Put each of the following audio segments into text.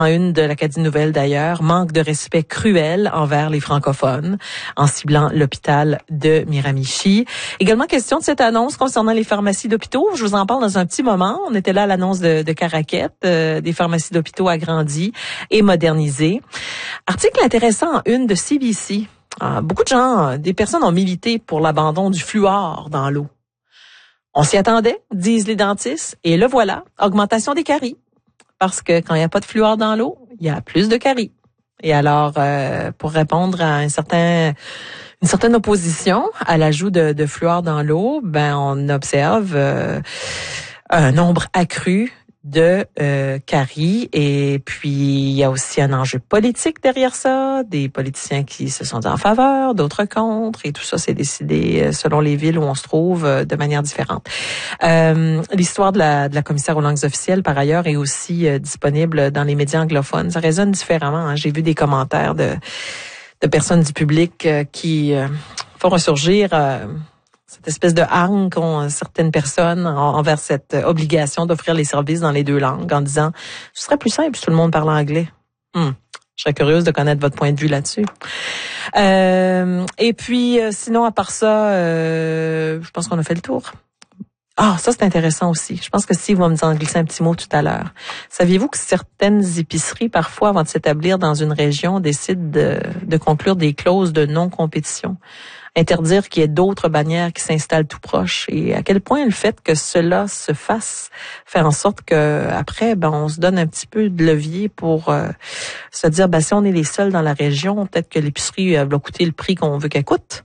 En une de l'Acadie Nouvelle d'ailleurs, manque de respect cruel envers les francophones en ciblant l'hôpital de Miramichi. Également question de cette annonce concernant les pharmacies d'hôpitaux. Je vous en parle dans un petit moment. On était là à l'annonce de Caraquette, des pharmacies d'hôpitaux agrandies et modernisées. Article intéressant en une de CBC. Beaucoup de gens, des personnes ont milité pour l'abandon du fluor dans l'eau. On s'y attendait, disent les dentistes, et le voilà, augmentation des caries. Parce que quand il n'y a pas de fluor dans l'eau, il y a plus de caries. Et alors, pour répondre à une certaine opposition à l'ajout de fluor dans l'eau, on observe un nombre accru de caries. Et puis, il y a aussi un enjeu politique derrière ça, des politiciens qui se sont dit en faveur, d'autres contre, et tout ça, c'est décidé selon les villes où on se trouve de manière différente. L'histoire de la commissaire aux langues officielles, par ailleurs, est aussi disponible dans les médias anglophones. Ça résonne différemment. J'ai vu des commentaires de personnes du public qui font ressurgir cette espèce de hargne qu'ont certaines personnes envers cette obligation d'offrir les services dans les deux langues en disant « Ce serait plus simple si tout le monde parle anglais. » Je serais curieuse de connaître votre point de vue là-dessus. Et puis, sinon, à part ça, je pense qu'on a fait le tour. Ça, c'est intéressant aussi. Je pense que Steve va me en glisser un petit mot tout à l'heure. Saviez-vous que certaines épiceries, parfois, avant de s'établir dans une région, décident de conclure des clauses de non-compétition? Interdire qu'il y ait d'autres bannières qui s'installent tout proche, et à quel point le fait que cela se fasse fait en sorte que après on se donne un petit peu de levier pour se dire si on est les seuls dans la région, peut-être que l'épicerie va coûter le prix qu'on veut qu'elle coûte.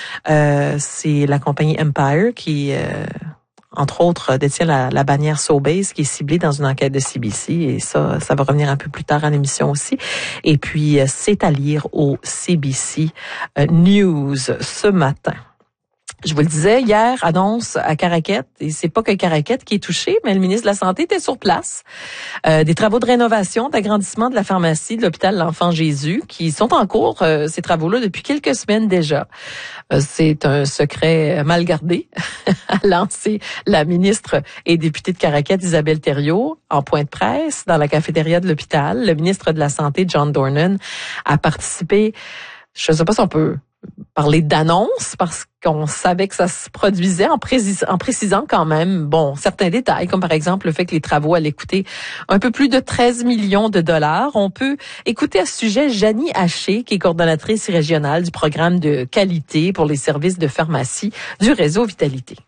C'est la compagnie Empire qui entre autres, détient la bannière Sobeys qui est ciblée dans une enquête de CBC, et ça va revenir un peu plus tard à l'émission aussi. Et puis, c'est à lire au CBC News ce matin. Je vous le disais, hier, annonce à Caraquette, et c'est pas que Caraquette qui est touché, mais le ministre de la Santé était sur place. Des travaux de rénovation, d'agrandissement de la pharmacie de l'hôpital L'Enfant Jésus, qui sont en cours, ces travaux-là, depuis quelques semaines déjà. C'est un secret mal gardé, a lancé la ministre et députée de Caraquette, Isabelle Thériault, en point de presse dans la cafétéria de l'hôpital. Le ministre de la Santé, John Dornan, a participé. Je ne sais pas si on peut parler d'annonce parce qu'on savait que ça se produisait en précisant quand même, certains détails, comme par exemple le fait que les travaux allaient coûter un peu plus de 13 millions de dollars. On peut écouter à ce sujet Janie Haché, qui est coordonnatrice régionale du programme de qualité pour les services de pharmacie du réseau Vitalité.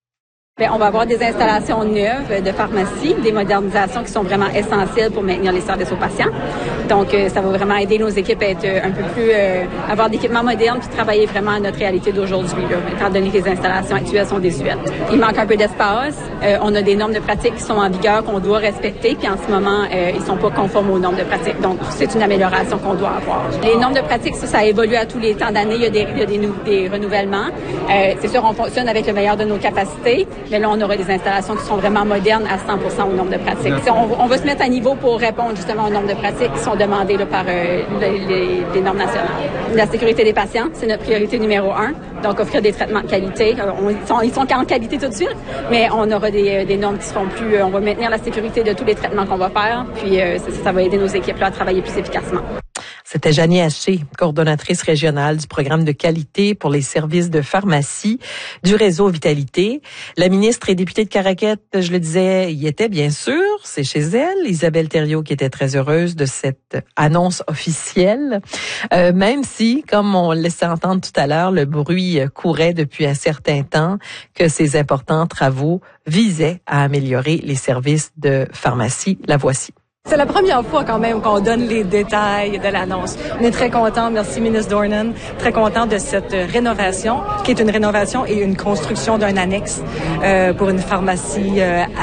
On va avoir des installations neuves de pharmacie, des modernisations qui sont vraiment essentielles pour maintenir les services aux patients. Donc, ça va vraiment aider nos équipes à être un peu plus, avoir d'équipements modernes puis travailler vraiment à notre réalité d'aujourd'hui, étant donné que les installations actuelles sont désuètes. Il manque un peu d'espace. On a des normes de pratique qui sont en vigueur qu'on doit respecter, puis en ce moment, ils sont pas conformes aux normes de pratique. Donc, c'est une amélioration qu'on doit avoir. Les normes de pratique, ça évolue à tous les temps d'année. Il y a des renouvellements. C'est sûr, on fonctionne avec le meilleur de nos capacités. Mais là, on aura des installations qui sont vraiment modernes à 100% au nombre de pratiques. On va se mettre à niveau pour répondre justement au nombre de pratiques qui sont demandées là, par les normes nationales. La sécurité des patients, c'est notre priorité numéro 1. Donc, offrir des traitements de qualité. Ils sont en qualité tout de suite, mais on aura des normes qui seront plus... on va maintenir la sécurité de tous les traitements qu'on va faire, puis ça va aider nos équipes là, à travailler plus efficacement. C'était Janie Haché, coordonnatrice régionale du programme de qualité pour les services de pharmacie du réseau Vitalité. La ministre et députée de Caraquette, je le disais, y était bien sûr, c'est chez elle. Isabelle Thériault qui était très heureuse de cette annonce officielle, même si, comme on le laissait entendre tout à l'heure, le bruit courait depuis un certain temps que ces importants travaux visaient à améliorer les services de pharmacie. La voici. C'est la première fois quand même qu'on donne les détails de l'annonce. On est très content, merci ministre Dornan, très content de cette rénovation, qui est une rénovation et une construction d'un annexe pour une pharmacie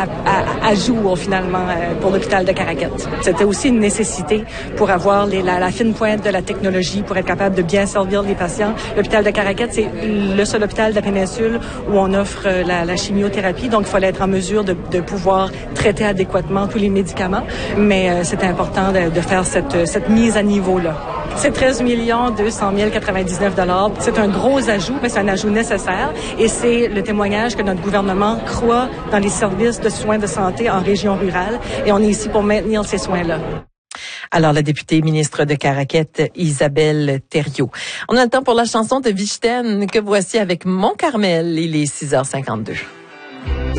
à jour finalement pour l'hôpital de Caraquette. C'était aussi une nécessité pour avoir la fine pointe de la technologie pour être capable de bien servir les patients. L'hôpital de Caraquette, c'est le seul hôpital de la péninsule où on offre la chimiothérapie, donc il fallait être en mesure de pouvoir traiter adéquatement tous les médicaments. Mais c'est important de faire cette mise à niveau-là. C'est 13 200 099 $. C'est un gros ajout, mais c'est un ajout nécessaire. Et c'est le témoignage que notre gouvernement croit dans les services de soins de santé en région rurale. Et on est ici pour maintenir ces soins-là. Alors, la députée ministre de Caraquette, Isabelle Thériault. On a le temps pour la chanson de Vichten que voici avec Mont Carmel. Il est 6h52.